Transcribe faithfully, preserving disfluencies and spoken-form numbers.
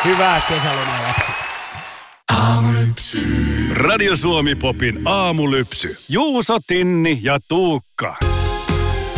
Hyvää kesälomaa, lapset. Aamulypsy. Radio Suomi Popin aamulypsy. Juuso, Tinni ja Tuukka.